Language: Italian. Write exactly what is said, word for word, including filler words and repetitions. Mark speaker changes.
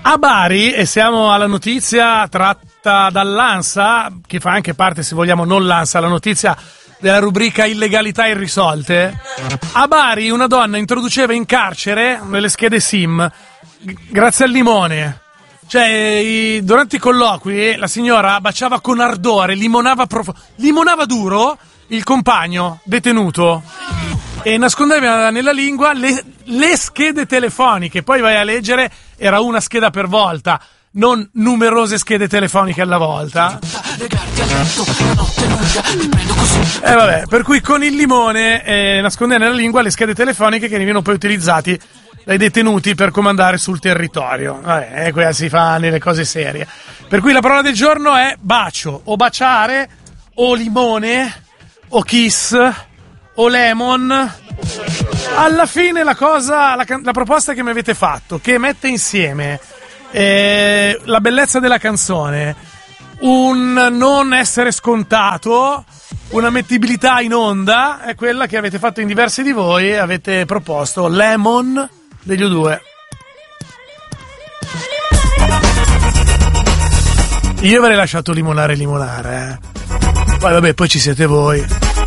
Speaker 1: A Bari, e siamo alla notizia tratta dall'ANSA, che fa anche parte, se vogliamo, non l'ANSA, la notizia della rubrica illegalità irrisolte. A Bari una donna introduceva in carcere nelle schede SIM g- grazie al limone. Cioè, i, durante i colloqui la signora baciava con ardore, limonava, prof- limonava duro il compagno detenuto e nascondeva nella lingua le, le schede telefoniche. Poi vai a leggere, era una scheda per volta, non numerose schede telefoniche alla volta. E eh vabbè, per cui con il limone eh, nascondeva nella lingua le schede telefoniche che venivano poi utilizzati dai detenuti per comandare sul territorio. Vabbè, eh, qua si fa nelle cose serie. Per cui la parola del giorno è bacio, o baciare, o limone, o kiss, o lemon. Alla fine la cosa, la, la proposta che mi avete fatto, che mette insieme eh, la bellezza della canzone, un non essere scontato, una mettibilità in onda, è quella che avete fatto in diversi di voi. Avete proposto Lemon degli U due. Io avrei lasciato limonare limonare, eh. Poi vabbè, poi ci siete voi.